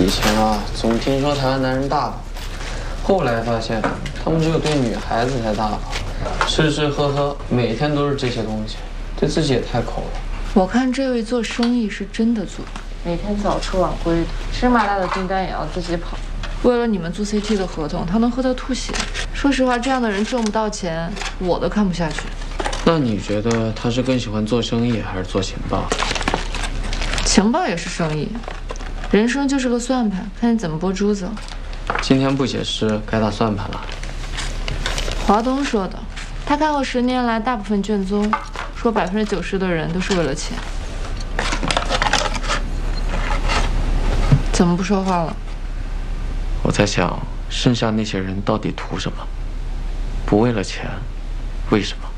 前啊，总听说台湾男人大方，后来发现他们只有对女孩子才大方，吃吃喝喝，每天都是这些东西，对自己也太抠了。 我看这位做生意是真的做，每天早出晚归的，芝麻大的订单也要自己跑。为了你们做 CT 的合同，他能喝到吐血。说实话，这样的人挣不到钱，我都看不下去。 那你觉得他是更喜欢做生意还是做情报？ 情报也是生意，人生就是个算盘，看你怎么拨珠子。 今天不写诗，该打算盘了。 华东说的，他看过10年来大部分卷宗，说90%的人都是为了钱。怎么不说话了？ 我在想，剩下那些人到底图什么？不为了钱，为什么？